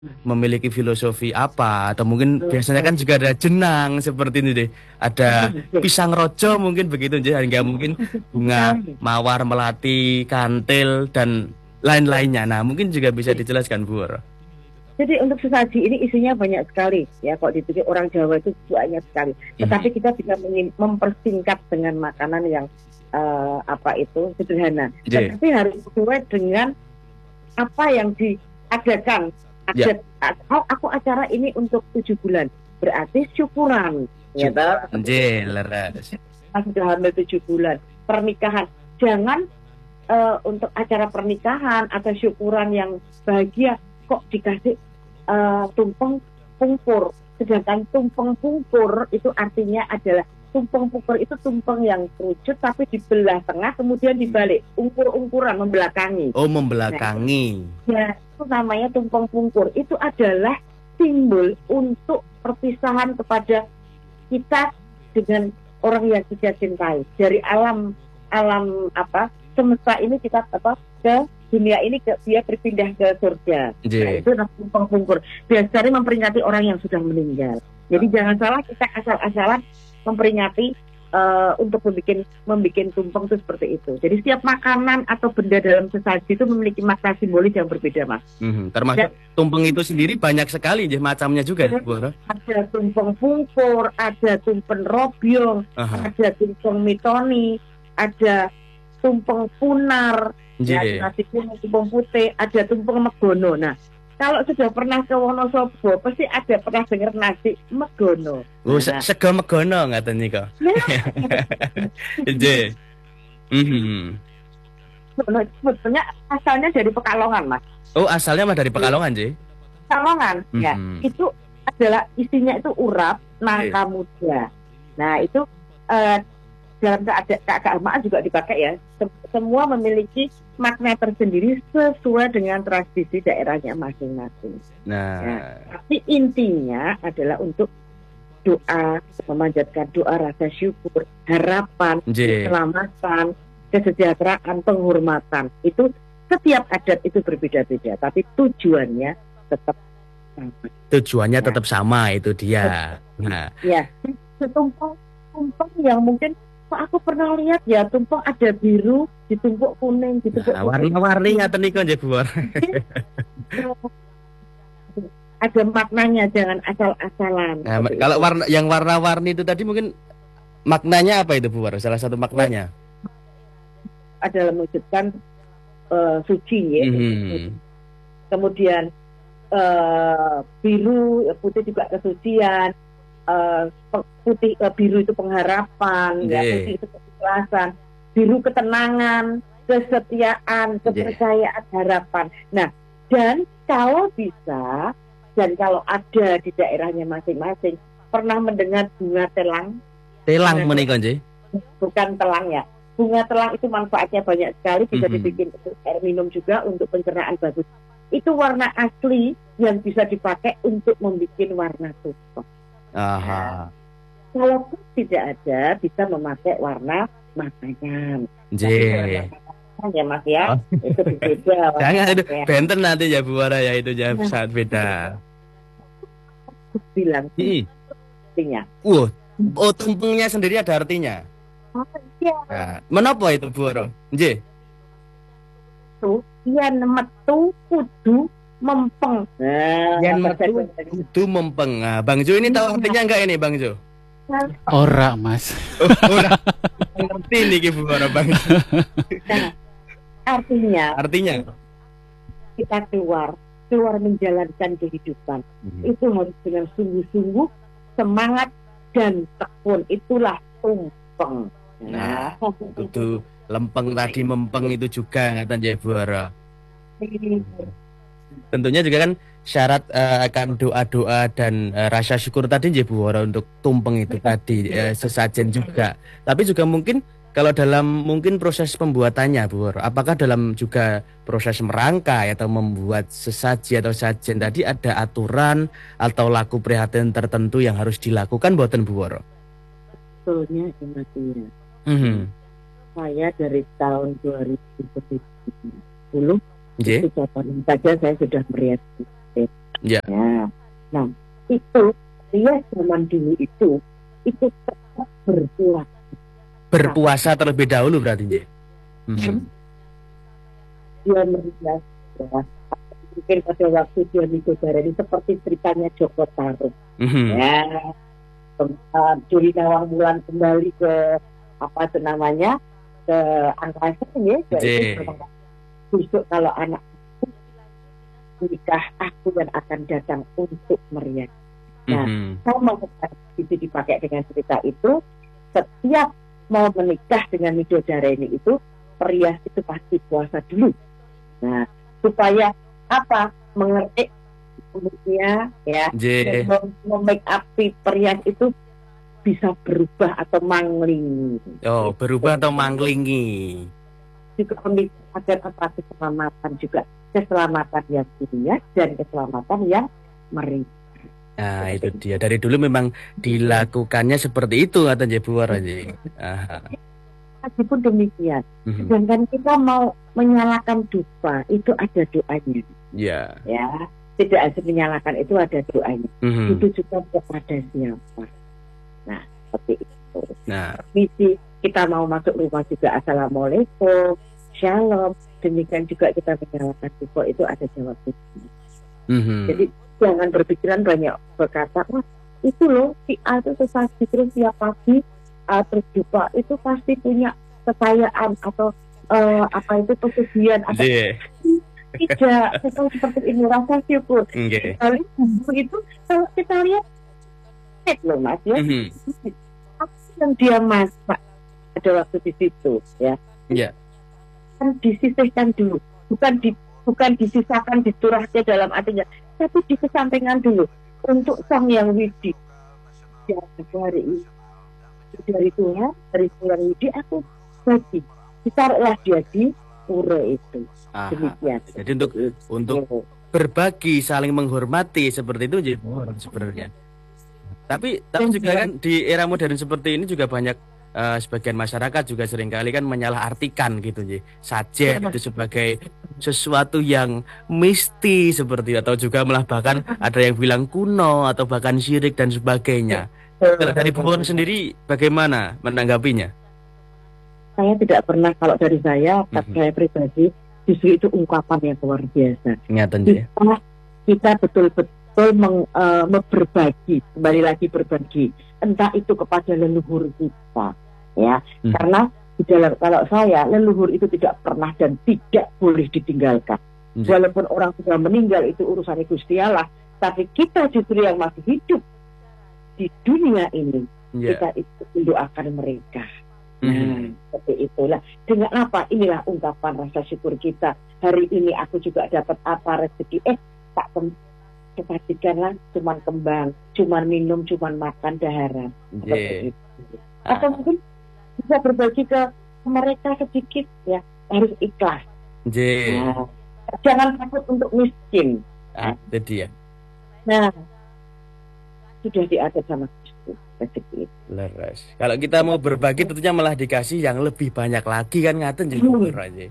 memiliki filosofi apa, atau mungkin biasanya kan juga ada jenang seperti ini deh, ada pisang rojo mungkin begitu aja, hingga mungkin bunga mawar, melati, kantil dan lain-lainnya. Nah, mungkin juga bisa dijelaskan Bu Woro. Jadi untuk sesaji ini isinya banyak sekali ya, kok dipikir orang Jawa itu banyak sekali. Tetapi Mhm. kita bisa mempersingkat dengan makanan yang apa itu sederhana. J. Tetapi harus sesuai dengan apa yang diadakan. Ya, Aku acara ini untuk 7 bulan, berarti syukuran, ya toh. syukuran J, leres. Sudah hamil 7 bulan, pernikahan. Jangan untuk acara pernikahan atau syukuran yang bahagia kok dikasih tumpeng pungkur. Sedangkan tumpeng pungkur itu artinya adalah tumpeng pungkur itu tumpeng yang kerucut tapi dibelah tengah kemudian dibalik, ungkur-ungkuran membelakangi. Oh, Nah, membelakangi. ya, itu namanya tumpeng pungkur. Itu adalah simbol untuk perpisahan kepada kita dengan orang yang kita cintai. Dari alam alam apa semesta ini kita apa ke dunia ini dia berpindah ke surga. Nah, J. itu namanya tumpeng pungkur. Biasanya memperingati orang yang sudah meninggal. Jadi jangan salah kita asal-asalan memperingati untuk membuat tumpeng itu seperti itu. Jadi setiap makanan atau benda dalam sesaji itu memiliki makna simbolis yang berbeda, Mas. Termasuk Dan tumpeng itu sendiri banyak sekali J, macamnya juga Bu Woro. ada tumpeng pungkur, ada tumpeng robyong, Aha. ada tumpeng mitoni, ada tumpeng punar, ya J. nasi kuning, tumpeng putih, ada tumpeng megono. Nah, kalau sudah pernah ke Wonosobo, pasti ada pernah dengar nasi megono. Oh, Nah, sego megono ngaten nika. nah, J. Mhm. sebetulnya asalnya dari Pekalongan, Mas. Oh, asalnya mah dari Pekalongan, J. Pekalongan, ya, Mhm. itu adalah isinya itu urap, J. nangka muda. Nah, itu eh, dalam keagamaan juga dipakai ya. Semua memiliki makna tersendiri sesuai dengan tradisi daerahnya masing-masing. Nah, Nah, tapi intinya adalah untuk doa, memanjatkan doa rasa syukur, harapan, J. keselamatan, kesejahteraan, penghormatan. Itu setiap adat itu berbeda-beda, tapi tujuannya tetap sama. Tujuannya Ya, tetap sama, itu dia. Nah, ya. Tumpeng yang mungkin aku pernah lihat ya, tumpeng ada biru, ditumpuk kuning, ditumpuk putih. warna-warni ngaten nika J, Bu Woro. Ada maknanya, jangan asal-asalan. Nah, Seperti kalau itu. yang warna-warni itu tadi mungkin maknanya apa itu Bu Woro? Salah satu maknanya. Adalah mewujudkan suci ya. Mhm. Kemudian biru, putih juga kesucian, biru itu pengharapan, ya, J. putih itu keikhlasan, biru ketenangan, kesetiaan, J. kepercayaan, harapan. Nah, dan kalau bisa dan kalau ada di daerahnya masing-masing, pernah mendengar bunga telang? Telang Bunga telang, menika J. bukan telang ya. Bunga telang itu manfaatnya banyak sekali, bisa Mhm. dibikin untuk air minum juga, untuk pencernaan bagus. Itu warna asli yang bisa dipakai untuk membuat warna tumpeng. Nah, Aha. kalau tidak ada, bisa memakai warna makanan. J. Tapi warna makanan ya Mas ya, Oh, itu berbeda jangan itu warnanya. benten nanti ya Bu Woro ya, itu ya Nah, sangat beda. aku bilang Mhm. artinya. Wah, oh tumpengnya sendiri ada artinya. Oh iya, Nah, menapa itu Bu Woro? J. itu yang metu kudu mempeng. Yang Nah, metu kudu mempeng. Nah, Bang Jo ini tahu artinya enggak ini Bang Jo? Ora, Mas. Oh, udah ngerti nih Bu Woro Bang Jo. Nah, artinya Artinya. kita keluar menjalankan kehidupan. Itu harus dengan sungguh-sungguh, semangat dan tekun. Itulah tumpeng. Nah, kudu lempeng tadi, mempeng itu juga ngaten ya Bu Woro. Tentunya juga kan syarat akan doa-doa dan rasa syukur tadi ya Bu Woro, untuk tumpeng itu tadi sesajen juga. Tapi juga mungkin kalau dalam mungkin proses pembuatannya Bu Woro, apakah dalam juga proses merangkai atau membuat sesaji atau sajen tadi ada aturan atau laku prihatin tertentu yang harus dilakukan buatan Bu Woro? Sebetulnya intinya Mhm. saya dari tahun 2010 Nggih. itu contohnya saja saya sudah merias. Ya. itu dia zaman dulu itu tetap berpuasa terlebih dahulu berarti ya. Dia merias ya. Mungkin pada waktu dia midodareni seperti ceritanya Joko Tarub ya, Juli Nawang Wulan kembali ke apa itu namanya, ke angkasa ya, besok kalau anak nikah aku yang akan datang untuk merias. Nah, sama itu dipakai dengan cerita itu. Setiap mau menikah dengan midodareni itu, perias itu pasti puasa dulu. Nah, supaya apa? Mengerti umumnya ya, make up perias itu bisa berubah atau mangling. Oh, berubah atau manglingi. Juga agar apa? Keselamatan juga, keselamatan yang dunia dan keselamatan yang meriah. Nah, itu dia. Dari dulu memang dilakukannya seperti itu, kata Bu Woro. Meskipun demikian, sedangkan kita mau menyalakan dupa, itu ada doanya. Ya, tidak harus menyalakan, itu ada doanya. Itu juga kepada siapa. Nah, seperti itu. Nah, misi kita mau masuk rumah juga, assalamualaikum, shalom. Demikian juga kita menyalakan dupa, itu ada jawabnya. Jadi jangan berpikiran banyak berkata, wah itu loh si A itu sesaji terus tiap pagi terus dupa itu pasti punya kekayaan atau apa itu pesugihan atau tidak, bukan seperti ini. Rasa syukur kali itu kalau kita lihat loh Mas ya, apa yang dia masak pada waktu di situ ya, kan disisihkan dulu, bukan disisakan dicurahkan dalam artinya, tapi dikesampingkan dulu untuk sang yang widi. Ya, hari ini dari Tuhan, dari Tuhan widi aku bagi, ditaruhlah dia di pura itu. Demikian. Jadi untuk berbagi, saling menghormati seperti itu sebenarnya. Tapi juga kan di era modern seperti ini juga banyak sebagian masyarakat juga seringkali kan menyalahartikan gitu ya, sajen itu sebagai sesuatu yang mistis seperti, atau juga malah bahkan ada yang bilang kuno atau bahkan syirik dan sebagainya. Kalau dari Bu Woro sendiri bagaimana menanggapinya? Saya tidak pernah, kalau dari saya pribadi justru itu ungkapan yang luar biasa. Kita betul-betul berbagi, kembali lagi berbagi, entah itu kepada leluhur kita ya, karena di dalam, kalau saya, leluhur itu tidak pernah dan tidak boleh ditinggalkan. Walaupun orang sudah meninggal itu urusan Gusti Allah, tapi kita justru yang masih hidup di dunia ini, kita itu mendoakan mereka. Nah, seperti itulah. Dengan apa? Inilah ungkapan rasa syukur kita. Hari ini aku juga dapat apa, rezeki. Tak kebajikanlah cuman kembang, cuman minum, cuman makan daharan. Seperti itu. Atau mungkin bisa berbagi ke mereka sedikit ya, harus ikhlas. Nah, jangan takut untuk miskin. Itu dia. Nah, sudah diatur sama Kristus rezeki. Leres. Kalau kita mau berbagi tentunya malah dikasih yang lebih banyak lagi kan, ngaten jadi aja.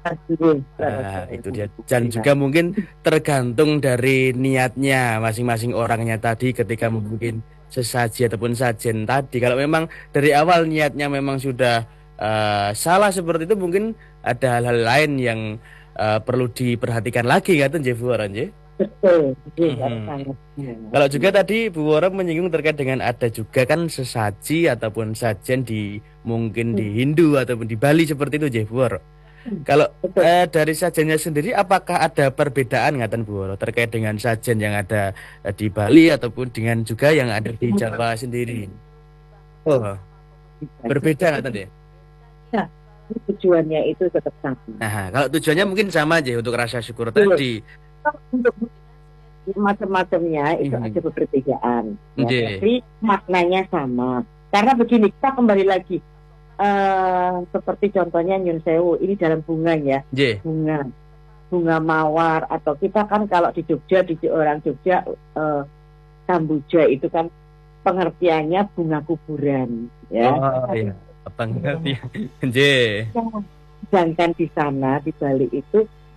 Itu dia. Dan juga mungkin tergantung dari niatnya masing-masing orangnya tadi ketika mungkin sesaji ataupun sajen tadi. Kalau memang dari awal niatnya memang sudah salah seperti itu, mungkin ada hal-hal lain yang perlu diperhatikan lagi, ngaten nggih Bu Woro nggih. Betul. Kalau juga tadi Bu Woro menyinggung terkait dengan ada juga kan sesaji ataupun sajen mungkin di Hindu ataupun di Bali seperti itu nggih Bu Woro. Kalau dari sajennya sendiri apakah ada perbedaan ngaten Bu Woro terkait dengan sajen yang ada di Bali ataupun dengan juga yang ada di Jawa sendiri? Berbeda ngaten ya? Ya, tujuannya itu tetap sama. Nah, kalau tujuannya mungkin sama aja untuk rasa syukur tadi. Untuk macam-macamnya itu ada perbedaan, tapi maknanya sama. Karena begini, kita kembali lagi seperti contohnya Nyun Sewu, ini dalam bunga ya, bunga mawar, atau kita kan kalau di Jogja, di orang Jogja Kamboja itu kan pengertiannya bunga kuburan ya. Pengertian. Sedangkan di sana di Bali itu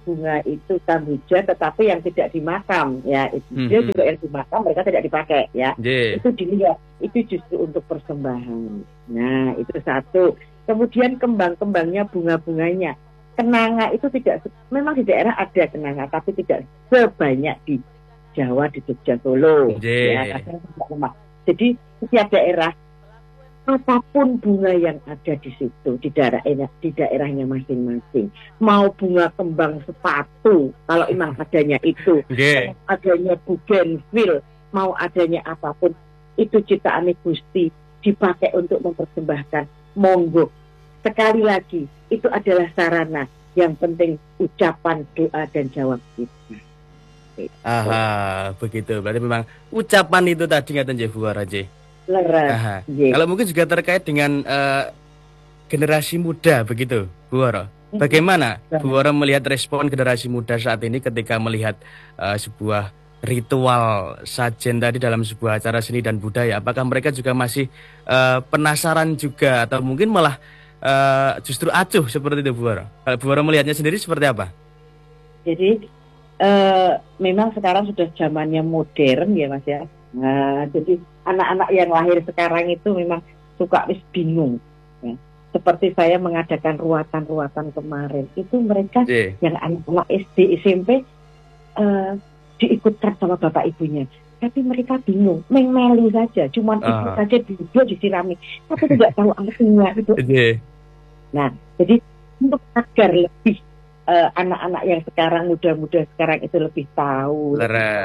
bunga itu kamboja tetapi yang tidak dimakam ya, itu dia juga yang dimakam mereka tidak dipakai ya. Itu dilihat, itu justru untuk persembahan. Nah itu satu. Kemudian kembang-kembangnya, bunga-bunganya, kenanga itu tidak, memang di daerah ada kenanga tapi tidak sebanyak di Jawa, di Jogja, Solo ya, jadi setiap daerah apapun bunga yang ada di situ di daerahnya masing-masing, mau bunga kembang sepatu kalau memang adanya itu, adanya bougainville, mau adanya apapun itu ciptaan Gusti dipakai untuk mempersembahkan, monggo. Sekali lagi itu adalah sarana, yang penting ucapan, doa dan jawab kita. Aha, begitu. Berarti memang ucapan itu tadi ngaten nggih Bu Wara nggih. Leres. Kalau mungkin juga terkait dengan generasi muda begitu, Bu Wara. Bagaimana Bu Wara melihat respon generasi muda saat ini ketika melihat sebuah ritual sajen tadi dalam sebuah acara seni dan budaya? Apakah mereka juga masih penasaran juga atau mungkin malah justru acuh seperti itu Bu Wara? Kalau Bu Wara melihatnya sendiri seperti apa? Jadi memang sekarang sudah zamannya modern ya Mas ya. Nah, jadi anak-anak yang lahir sekarang itu memang suka bingung ya. Seperti saya mengadakan ruatan kemarin, itu mereka yang anak-anak SD, SMP diikutkan sama bapak ibunya, tapi mereka bingung, melu saja, cuman ikut saja dia disirami, tapi tidak tahu artinya itu. Nah, jadi untuk agar lebih anak-anak yang sekarang, muda-muda sekarang itu lebih tahu,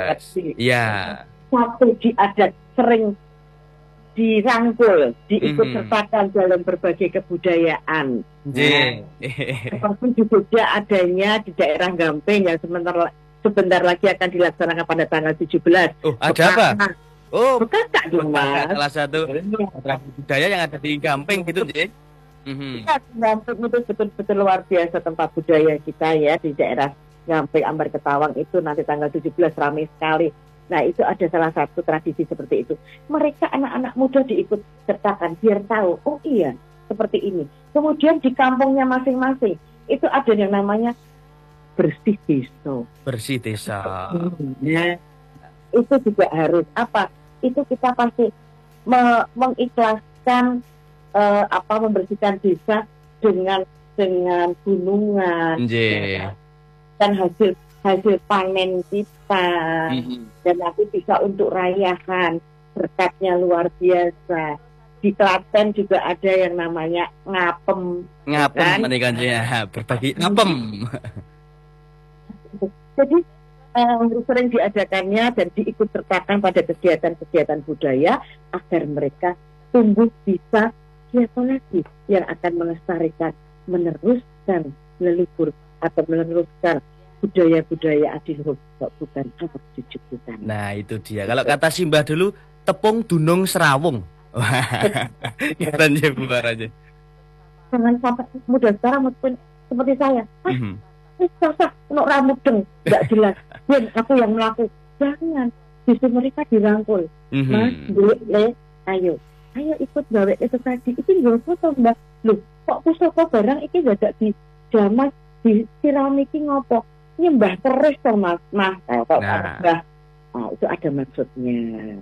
satu diadat sering dirangkul, diikut sertakan dalam berbagai kebudayaan. Seperti di Jogja adanya di daerah Gampeng yang sebentar lagi akan dilaksanakan pada tanggal 17. Ada apa? Bekakak dong Mas. Salah satu budaya yang ada di Gampeng gitu, J. Gampeng itu betul-betul luar biasa tempat budaya kita ya, di daerah Gampeng Ambar Ketawang itu nanti tanggal 17 ramai sekali. Nah itu ada salah satu tradisi seperti itu. Mereka anak-anak muda diikut sertakan biar tahu, oh iya seperti ini. Kemudian di kampungnya masing-masing itu ada yang namanya bersih desa. Bersih desa. Ya, itu juga harus apa? Itu kita pasti mengikhlaskan membersihkan desa dengan gunungan. Dan hasil panen kita dan nanti bisa untuk rayahan, berkatnya luar biasa. Di Klaten juga ada yang namanya ngapem kan? Berbagi ngapem. Jadi sering diadakannya dan diikut sertakan pada kegiatan-kegiatan budaya agar mereka tumbuh bisa siapa lagi yang akan melestarikan, meneruskan leluhur atau meneruskan budaya-budaya adiluhur, bukan anak cucu kita. Nah itu dia. Kalau kata Simbah dulu, tepung dunung serawung. Katanya Bu Wara aja. Jangan sampai muda sekarang seperti saya. Sosok untuk rambut deng, nggak jelas. Dan aku yang melakukan. Jangan. Justru mereka dirangkul. Mas, ayo ikut gawe itu tadi. Itu nggak foto Mbak. Loh, kok pusaka barang ini nggak ada di jaman di siramiki ngopo? Nyembah terus toh Mas. Nah, itu ada maksudnya.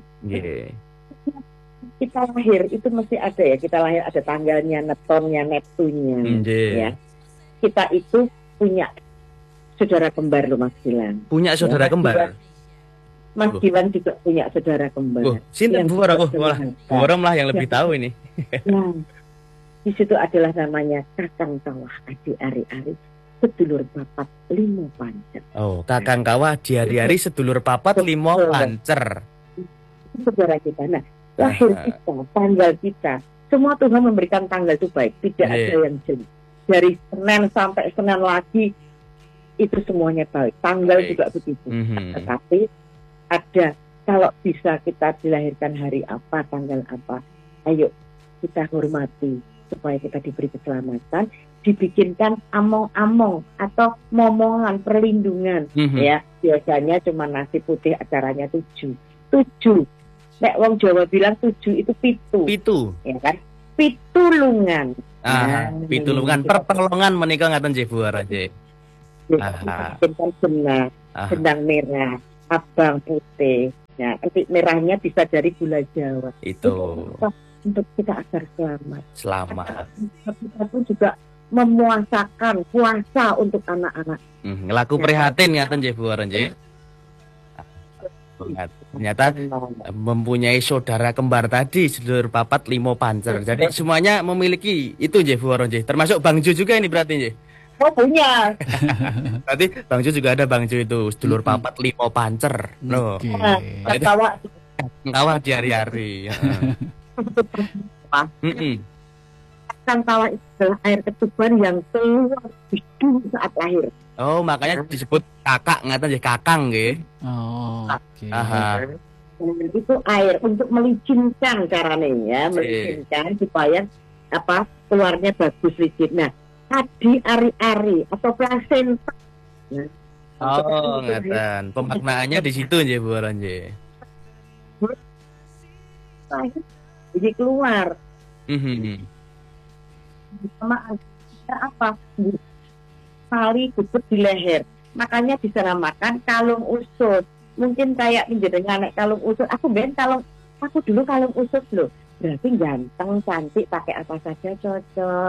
Kita lahir itu mesti ada ya. Kita lahir ada tanggalnya, netonnya, neptunya. Ya. Kita itu punya saudara kembar loh Mas Gilang. Punya saudara kembar. Mas Gilang juga punya saudara kembar. Sinten Bu Wara? Bu Wara lah yang lebih tahu ini. Nah, di situ adalah namanya Kakang Kawah Adi Ari-Ari, sedulur papat limo pancer. Kakang Kawah di hari-hari sedulur papat limo pancer. Saudara kita. Nah, lahir kita, tanggal kita, semua Tuhan memberikan tanggal itu baik, tidak ada yang jelek. Dari Senin sampai Senin lagi itu semuanya baik. Tanggal juga begitu. Tetapi ada, kalau bisa kita dilahirkan hari apa, tanggal apa, ayo kita hormati supaya kita diberi keselamatan. Dibikinkan among-among atau momongan perlindungan ya, biasanya cuma nasi putih, acaranya 7. Nek wong Jawa bilang 7 itu pitu ya kan, pitulungan. Pitulungan pertolongan menika ngaten nggih Bu Wara nggih. Aha. benang, Aha. benang merah, abang putih. Ya, titik merahnya bisa dari gula Jawa. Itu Untuk kita agar selamat. selamat. Kita pun juga memuasakan puasa untuk anak-anak. Ngelaku prihatin ngaten nggih Bu Wara nggih. Ternyata mempunyai saudara kembar tadi sedulur papat limo pancer. Jadi semuanya memiliki itu nggih Bu Wara nggih. Termasuk Bang Jo juga ini berarti nggih. Oh punya. Berarti Bang Jo juga ada Bang Jo itu sedulur papat limo pancer. No. Oke. Tawa Ngawah di hari-hari. kan tawa itu adalah air ketuban yang keluar bidu saat lahir. Oh, makanya disebut kakak ngaten nggih kakang nggih. Oh, oke. Aha. Dan itu air untuk melicinkan caranya ya, melicinkan supaya keluarnya bagus licin. Nah, tadi ari-ari atau plasenta. Nah, Oh, ngaten. Pemaknaannya di situ nggih Bu Wara nggih. jadi keluar sama apa tali gugut di leher, makanya dinamakan kalung usut. Mungkin kayak menjadi kalung usut, aku dulu kalung usut loh, berarti ganteng cantik pakai apa saja cocok.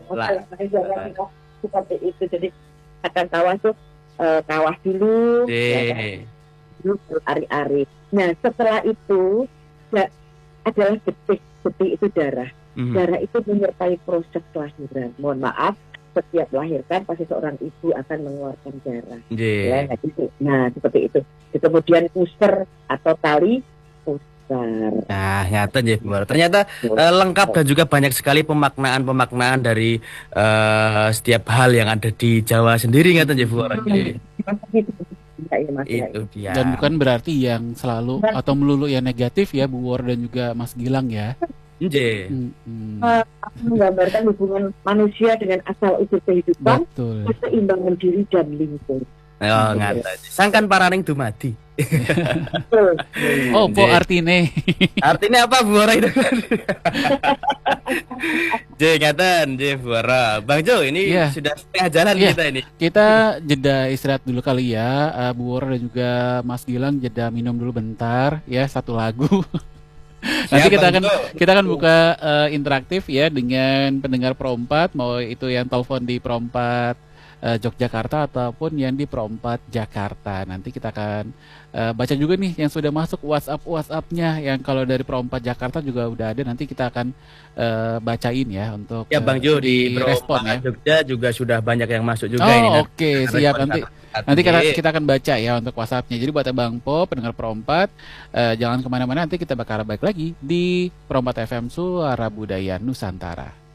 Seperti itu. Jadi akan kawah tuh kawah dulu ya, dulu ari-ari. Nah setelah itu adalah getih itu darah. Darah itu menyertai proses kelahiran. Mohon maaf, setiap melahirkan pasti seorang ibu akan mengeluarkan darah. Nah, seperti itu. Kemudian puser atau tali pusar. Nah, nyata ya, ternyata lengkap dan juga banyak sekali pemaknaan dari setiap hal yang ada di Jawa sendiri, nyata ya, Bu. Itu dia. Dan bukan berarti yang selalu atau melulu yang negatif ya, Bu Wor dan juga Mas Gilang ya. Menggambarkan hubungan manusia dengan asal usul kehidupan, betul, keseimbangan diri dan lingkungan. Oh, ngata. Sangkan paraning dumadi. Oh, po artine. Artinya apa Bu Wara itu? Ngaten, Bu Wara. Bang Jo, ini sudah setengah jalan kita ini. Kita jeda istirahat dulu kali ya. Bu Wara dan juga Mas Gilang jeda minum dulu bentar ya, satu lagu. Nanti kita akan buka interaktif ya dengan pendengar Pro 4, mau itu yang telepon di Pro 4 Yogyakarta ataupun yang di Pro 4 Jakarta. Nanti kita akan baca juga nih yang sudah masuk WhatsApp-nya, yang kalau dari Pro 4 Jakarta juga udah ada, nanti kita akan bacain ya untuk ya Bang Jo di respon ya. Jogja juga sudah banyak yang masuk juga ini. Oke, siap. Nanti kita akan baca ya untuk WhatsApp-nya. Jadi buat Bang Po, pendengar Pro 4, jangan kemana-mana, nanti kita bakal balik lagi di Pro 4 FM Suara Budaya Nusantara.